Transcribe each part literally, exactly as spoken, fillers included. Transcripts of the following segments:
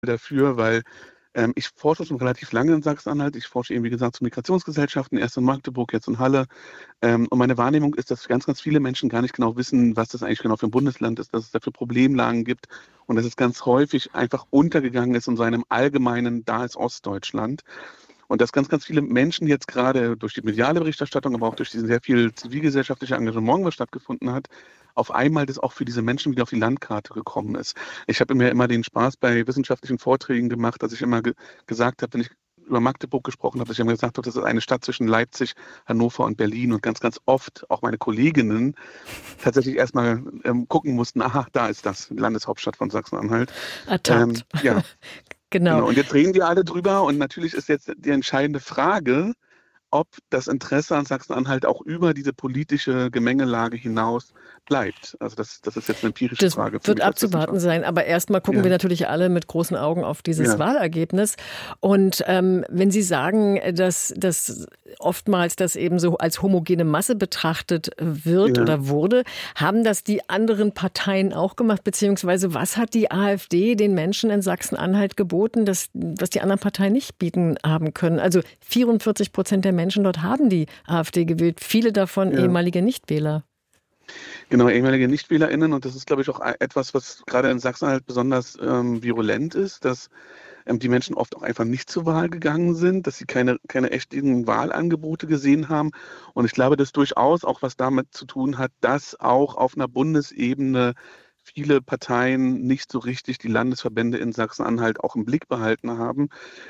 dafür, weil ähm, ich forsche schon relativ lange in Sachsen-Anhalt. Ich forsche eben, wie gesagt, zu Migrationsgesellschaften, erst in Magdeburg, jetzt in Halle. Ähm, und meine Wahrnehmung ist, dass ganz, ganz viele Menschen gar nicht genau wissen, was das eigentlich genau für ein Bundesland ist, dass es dafür Problemlagen gibt und dass es ganz häufig einfach untergegangen ist in seinem allgemeinen, da ist Ostdeutschland. Und dass ganz, ganz viele Menschen jetzt gerade durch die mediale Berichterstattung, aber auch durch diesen sehr viel zivilgesellschaftliche Engagement, was stattgefunden hat, auf einmal das auch für diese Menschen wieder auf die Landkarte gekommen ist. Ich habe mir immer den Spaß bei wissenschaftlichen Vorträgen gemacht, dass ich immer ge gesagt habe, wenn ich über Magdeburg gesprochen habe, dass ich immer gesagt habe, das ist eine Stadt zwischen Leipzig, Hannover und Berlin und ganz, ganz oft auch meine Kolleginnen tatsächlich erstmal ähm, gucken mussten, aha, da ist das, die Landeshauptstadt von Sachsen-Anhalt. Ähm, Ertappt. ja, Genau. genau. Und jetzt reden wir alle drüber und natürlich ist jetzt die entscheidende Frage, ob das Interesse an Sachsen-Anhalt auch über diese politische Gemengelage hinaus bleibt. Also das, das ist jetzt eine empirische Das Frage für wird mich als abzuwarten Wissenschaftler. sein. Aber erstmal gucken Ja. wir natürlich alle mit großen Augen auf dieses Ja. Wahlergebnis. Und ähm, wenn Sie sagen, dass, dass oftmals das eben so als homogene Masse betrachtet wird Ja. oder wurde, haben das die anderen Parteien auch gemacht? Beziehungsweise was hat die AfD den Menschen in Sachsen-Anhalt geboten, das, was die anderen Parteien nicht bieten haben können? Also vierundvierzig Prozent der Menschen dort haben die AfD gewählt, viele davon Ja. ehemalige Nichtwähler. Genau, ehemalige NichtwählerInnen. Und das ist, glaube ich, auch etwas, was gerade in Sachsen-Anhalt besonders ähm, virulent ist, dass ähm, die Menschen oft auch einfach nicht zur Wahl gegangen sind, dass sie keine, keine echten Wahlangebote gesehen haben. Und ich glaube, das durchaus auch was damit zu tun hat, dass auch auf einer Bundesebene viele Parteien nicht so richtig die Landesverbände in Sachsen-Anhalt auch im Blick behalten haben.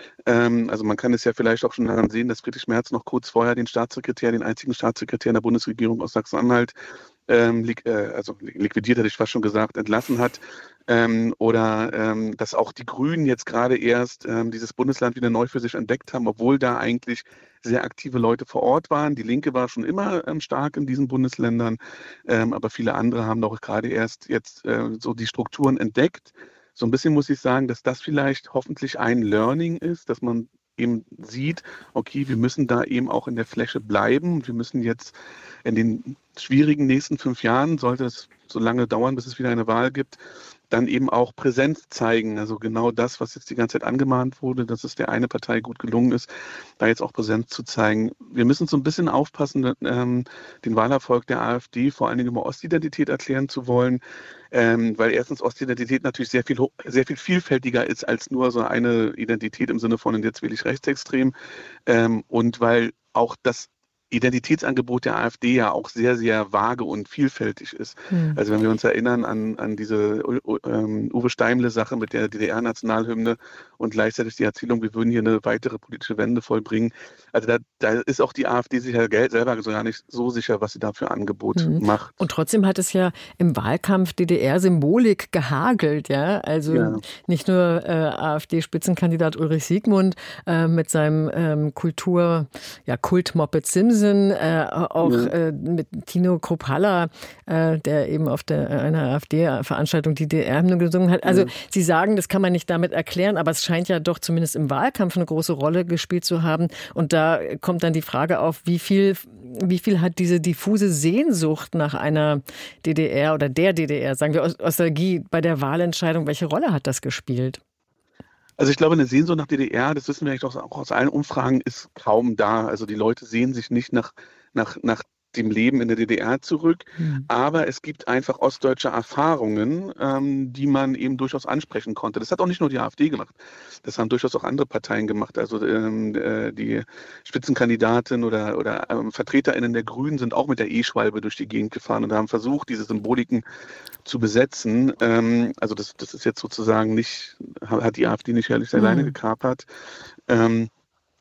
Ähm, also man kann es ja vielleicht auch schon daran sehen, dass Friedrich Merz noch kurz vorher den Staatssekretär, den einzigen Staatssekretär in der Bundesregierung aus Sachsen-Anhalt, ähm, li äh, also liquidiert, hätte ich fast schon gesagt, entlassen hat. Ähm, oder ähm, dass auch die Grünen jetzt gerade erst ähm, dieses Bundesland wieder neu für sich entdeckt haben, obwohl da eigentlich sehr aktive Leute vor Ort waren. Die Linke war schon immer ähm, stark in diesen Bundesländern, ähm, aber viele andere haben doch gerade erst jetzt äh, so die Strukturen entdeckt. So ein bisschen muss ich sagen, dass das vielleicht hoffentlich ein Learning ist, dass man eben sieht, okay, wir müssen da eben auch in der Fläche bleiben. Wir müssen jetzt in den schwierigen nächsten fünf Jahren, sollte es so lange dauern, bis es wieder eine Wahl gibt, dann eben auch Präsenz zeigen. Also genau das, was jetzt die ganze Zeit angemahnt wurde, dass es der eine Partei gut gelungen ist, da jetzt auch Präsenz zu zeigen. Wir müssen so ein bisschen aufpassen, ähm, den Wahlerfolg der AfD vor allen Dingen über Ostidentität erklären zu wollen, ähm, weil erstens Ostidentität natürlich sehr viel, sehr viel vielfältiger ist als nur so eine Identität im Sinne von, und jetzt wähle ich rechtsextrem, ähm, und weil auch das Identitätsangebot der AfD ja auch sehr, sehr vage und vielfältig ist. Hm. Also wenn wir uns erinnern an, an diese uh, ähm, Uwe Steimle-Sache mit der D D R-Nationalhymne und gleichzeitig die Erzählung, wir würden hier eine weitere politische Wende vollbringen. Also da, da ist auch die AfD sich ja selber so gar nicht so sicher, was sie da für Angebot hm. macht. Und trotzdem hat es ja im Wahlkampf D D R-Symbolik gehagelt, ja. Also Ja. nicht nur äh, AfD-Spitzenkandidat Ulrich Siegmund äh, mit seinem ähm, Kultur, ja, Kult-Moped Simson, Äh, auch Ja. äh, mit Tino Kruppalla, äh, der eben auf der, einer AfD-Veranstaltung die D D R-Hymne gesungen hat. Also Ja. Sie sagen, das kann man nicht damit erklären, aber es scheint ja doch zumindest im Wahlkampf eine große Rolle gespielt zu haben. Und da kommt dann die Frage auf, wie viel, wie viel hat diese diffuse Sehnsucht nach einer D D R oder der D D R, sagen wir Nostalgie, bei der Wahlentscheidung, welche Rolle hat das gespielt? Also ich glaube, eine Sehnsucht nach D D R, das wissen wir eigentlich auch auch aus allen Umfragen, ist kaum da. Also die Leute sehen sich nicht nach, nach, nach dem Leben in der D D R zurück. Hm. Aber es gibt einfach ostdeutsche Erfahrungen, ähm, die man eben durchaus ansprechen konnte. Das hat auch nicht nur die AfD gemacht. Das haben durchaus auch andere Parteien gemacht. Also ähm, äh, die Spitzenkandidatin oder, oder ähm, VertreterInnen der Grünen sind auch mit der E-Schwalbe durch die Gegend gefahren und haben versucht, diese Symboliken zu besetzen. Ähm, also das, das ist jetzt sozusagen nicht, hat die AfD nicht ehrlich Hm. alleine gekapert. Ähm,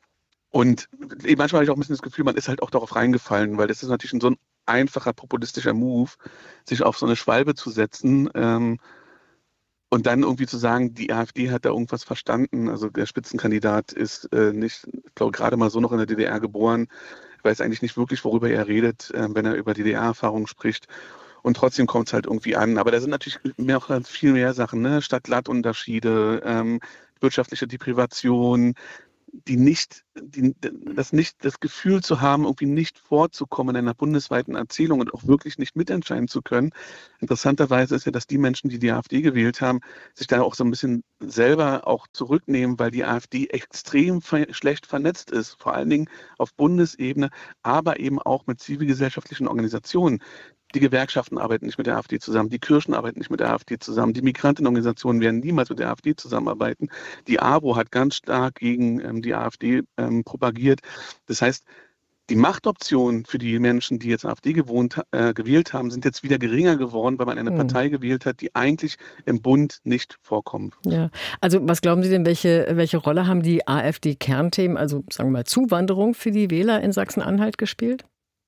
und eben manchmal habe ich auch ein bisschen das Gefühl, man ist halt auch darauf reingefallen, weil das ist natürlich so ein einfacher populistischer Move, sich auf so eine Schwalbe zu setzen ähm, und dann irgendwie zu sagen, die AfD hat da irgendwas verstanden. Also der Spitzenkandidat ist äh, nicht, ich glaube, gerade mal so noch in der D D R geboren, weiß eigentlich nicht wirklich, worüber er redet, äh, wenn er über D D R-Erfahrungen spricht. Und trotzdem kommt es halt irgendwie an. Aber da sind natürlich mehr, auch viel mehr Sachen, ne? Stadt-Land-Unterschiede, ähm, wirtschaftliche Deprivation, die nicht, die, das nicht, das Gefühl zu haben, irgendwie nicht vorzukommen in einer bundesweiten Erzählung und auch wirklich nicht mitentscheiden zu können. Interessanterweise ist ja, dass die Menschen, die die AfD gewählt haben, sich da auch so ein bisschen selber auch zurücknehmen, weil die AfD extrem ver- schlecht vernetzt ist, vor allen Dingen auf Bundesebene, aber eben auch mit zivilgesellschaftlichen Organisationen. Die Gewerkschaften arbeiten nicht mit der AfD zusammen, die Kirchen arbeiten nicht mit der AfD zusammen, die Migrantenorganisationen werden niemals mit der AfD zusammenarbeiten. Die AWO hat ganz stark gegen ähm, die AfD ähm, propagiert. Das heißt, die Machtoptionen für die Menschen, die jetzt AfD gewohnt, äh, gewählt haben, sind jetzt wieder geringer geworden, weil man eine Hm. Partei gewählt hat, die eigentlich im Bund nicht vorkommt. Ja, also was glauben Sie denn, welche, welche Rolle haben die AfD-Kernthemen, also sagen wir mal Zuwanderung für die Wähler in Sachsen-Anhalt gespielt?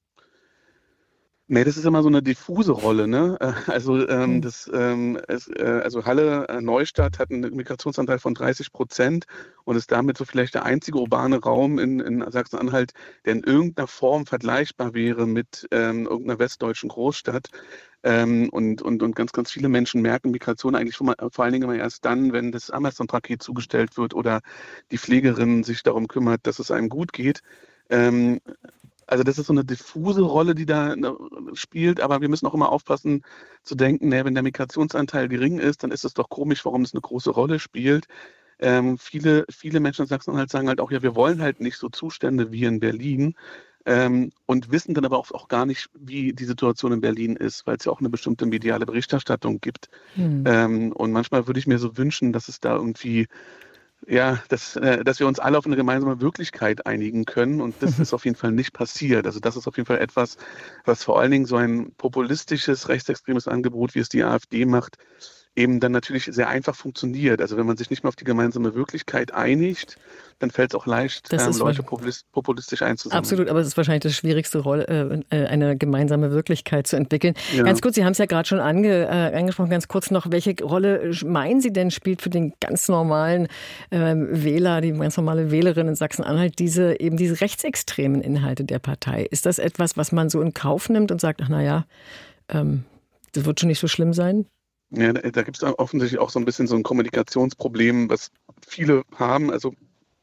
Nee, das ist immer so eine diffuse Rolle, ne? Äh, Also, ähm, Hm. das, ähm, es, äh, also Halle, äh, Neustadt hat einen Migrationsanteil von dreißig Prozent und ist damit so vielleicht der einzige urbane Raum in, in Sachsen-Anhalt, der in irgendeiner Form vergleichbar wäre mit ähm, irgendeiner westdeutschen Großstadt. Ähm, und, und, und ganz, ganz viele Menschen merken Migration eigentlich schon mal, vor allen Dingen immer erst dann, wenn das Amazon-Paket zugestellt wird oder die Pflegerin sich darum kümmert, dass es einem gut geht. Ähm, also das ist so eine diffuse Rolle, die da ne, spielt, aber wir müssen auch immer aufpassen zu denken, ne, wenn der Migrationsanteil gering ist, dann ist es doch komisch, warum es eine große Rolle spielt. Ähm, viele, viele Menschen in Sachsen-Anhalt sagen halt auch, ja, wir wollen halt nicht so Zustände wie in Berlin ähm, und wissen dann aber auch, auch gar nicht, wie die Situation in Berlin ist, weil es ja auch eine bestimmte mediale Berichterstattung gibt. Hm. Ähm, und manchmal würde ich mir so wünschen, dass es da irgendwie ja, dass, äh, dass wir uns alle auf eine gemeinsame Wirklichkeit einigen können. Und das ist auf jeden Fall nicht passiert. Also das ist auf jeden Fall etwas, was vor allen Dingen so ein populistisches, rechtsextremes Angebot, wie es die AfD macht, eben dann natürlich sehr einfach funktioniert. Also wenn man sich nicht mehr auf die gemeinsame Wirklichkeit einigt, dann fällt es auch leicht, Das ähm, ist Leute populist, populistisch einzusammeln. absolut, aber es ist wahrscheinlich das schwierigste Rolle, äh, eine gemeinsame Wirklichkeit zu entwickeln. Ja. Ganz kurz, Sie haben es ja gerade schon ange, äh, angesprochen, ganz kurz noch, welche Rolle meinen Sie denn spielt für den ganz normalen äh, Wähler, die ganz normale Wählerin in Sachsen-Anhalt, diese eben diese rechtsextremen Inhalte der Partei? Ist das etwas, was man so in Kauf nimmt und sagt, ach naja, ähm, das wird schon nicht so schlimm sein? Ja, da, da gibt es offensichtlich auch so ein bisschen so ein Kommunikationsproblem, was viele haben. Also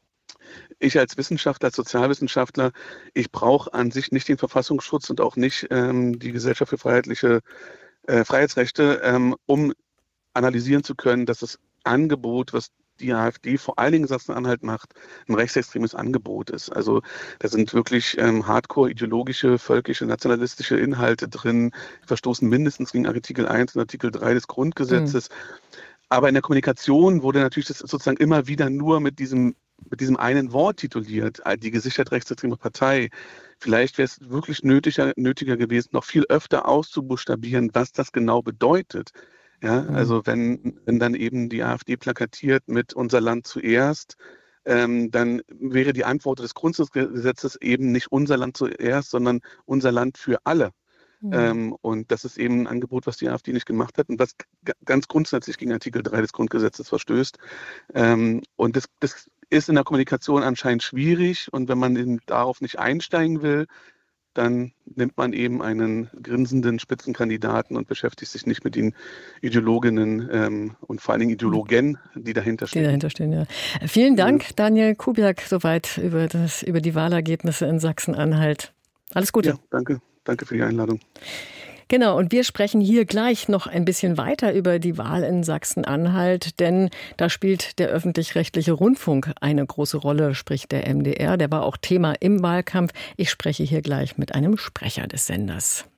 ich als Wissenschaftler, als Sozialwissenschaftler, ich brauche an sich nicht den Verfassungsschutz und auch nicht ähm, die Gesellschaft für freiheitliche äh, Freiheitsrechte, ähm, um analysieren zu können, dass das Angebot, was die AfD vor allen Dingen in Sachsen-Anhalt macht, ein rechtsextremes Angebot ist. Also da sind wirklich ähm, hardcore ideologische, völkische, nationalistische Inhalte drin, die verstoßen mindestens gegen Artikel eins und Artikel drei des Grundgesetzes. Mhm. Aber in der Kommunikation wurde natürlich das sozusagen immer wieder nur mit diesem, mit diesem einen Wort tituliert, die gesichert rechtsextreme Partei. Vielleicht wäre es wirklich nötiger, nötiger gewesen, noch viel öfter auszubuchstabieren, was das genau bedeutet. Ja, also wenn, wenn dann eben die AfD plakatiert mit unser Land zuerst, ähm, dann wäre die Antwort des Grundgesetzes eben nicht unser Land zuerst, sondern unser Land für alle. Mhm. Ähm, und das ist eben ein Angebot, was die AfD nicht gemacht hat und was g- ganz grundsätzlich gegen Artikel drei des Grundgesetzes verstößt. Ähm, und das, das ist in der Kommunikation anscheinend schwierig und wenn man eben darauf nicht einsteigen will, dann nimmt man eben einen grinsenden Spitzenkandidaten und beschäftigt sich nicht mit den Ideologinnen ähm, und vor allen Dingen Ideologen, die dahinter stehen. Die dahinter stehen, ja. Vielen Dank, ja. Daniel Kubiak, soweit über, das, über die Wahlergebnisse in Sachsen-Anhalt. Alles Gute. Ja, danke. Danke für die Einladung. Genau, und wir sprechen hier gleich noch ein bisschen weiter über die Wahl in Sachsen-Anhalt, denn da spielt der öffentlich-rechtliche Rundfunk eine große Rolle, sprich der M D R. Der war auch Thema im Wahlkampf. Ich spreche hier gleich mit einem Sprecher des Senders.